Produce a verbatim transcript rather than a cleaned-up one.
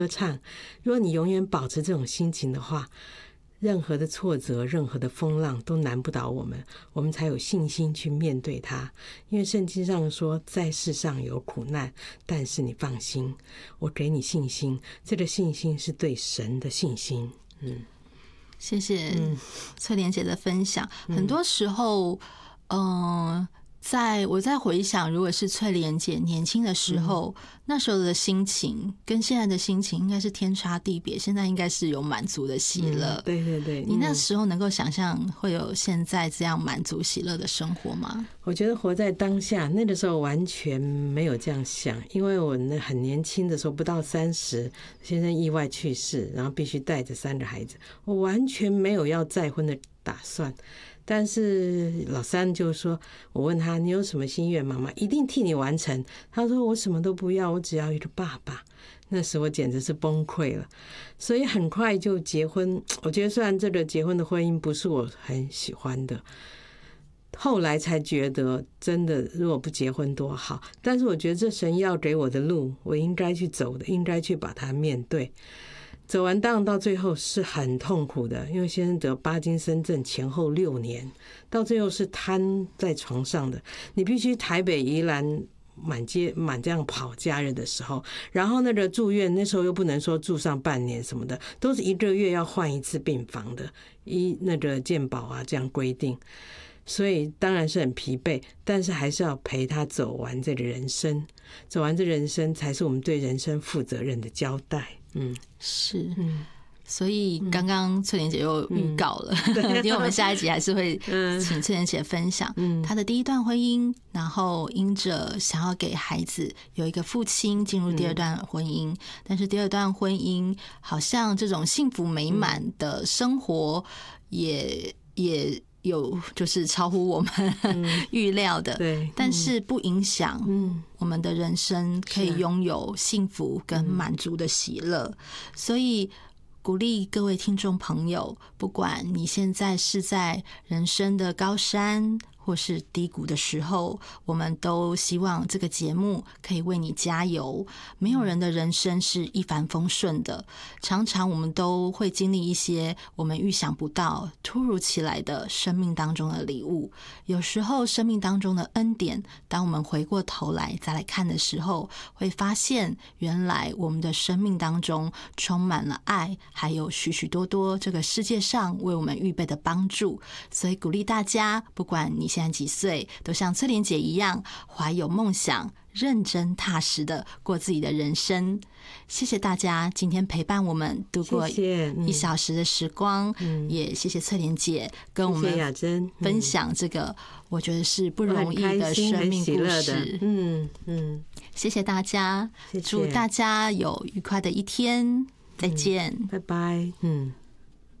唱。如果你永远保持这种心情的话，任何的挫折，任何的风浪都难不倒我们，我们才有信心去面对它。因为圣经上说，在世上有苦难，但是你放心，我给你信心，这个信心是对神的信心。嗯， 谢谢翠莲姐的分享。嗯、很多时候，嗯、呃。在我在回想，如果是翠莲姐年轻的时候、嗯、那时候的心情跟现在的心情应该是天差地别，现在应该是有满足的喜乐、嗯、 对对对， 你那时候能够想象会有现在这样满足喜乐的生活吗？ 我觉得活在当下，那个时候完全没有这样想，因为我那很年轻的时候不到三十，先生意外去世，然后必须带着三个孩子，我完全没有要再婚的打算。但是老三就说，我问他你有什么心愿，妈妈一定替你完成。他说我什么都不要，我只要一个爸爸。那时我简直是崩溃了，所以很快就结婚。我觉得虽然这个结婚的婚姻不是我很喜欢的，后来才觉得真的如果不结婚多好，但是我觉得这神要给我的路，我应该去走的，应该去把它面对。走完当然到最后是很痛苦的，因为先生得帕金森症前后六年，到最后是瘫在床上的，你必须台北宜兰满街满这样跑假日的时候，然后那个住院那时候又不能说住上半年什么的，都是一个月要换一次病房的，依那个健保啊这样规定，所以当然是很疲惫，但是还是要陪他走完这个人生，走完这人生才是我们对人生负责任的交代。嗯， 是，嗯，所以刚刚翠莲姐又预告了，嗯、因为我们下一集还是会请翠莲姐分享她的第一段婚姻，然后因着想要给孩子有一个父亲进入第二段婚姻，但是第二段婚姻好像这种幸福美满的生活也也有就是超乎我们预料的，对，但是不影响我们的人生可以拥有幸福跟满足的喜乐，所以鼓励各位听众朋友，不管你现在是在人生的高山或是低谷的时候，我们都希望这个节目可以为你加油。没有人的人生是一帆风顺的，常常我们都会经历一些我们预想不到突如其来的生命当中的礼物。有时候生命当中的恩典，当我们回过头来再来看的时候，会发现原来我们的生命当中充满了爱，还有许许多多这个世界上为我们预备的帮助。所以鼓励大家，不管你现在几岁，都像翠莲姐一样怀有梦想，认真踏实的过自己的人生。谢谢大家今天陪伴我们度过一小时的时光，谢谢、嗯、也谢谢翠莲姐跟我们分享这个我觉得是不容易的生命故事。嗯嗯，谢谢大家，谢谢，祝大家有愉快的一天，再见， 拜拜。嗯。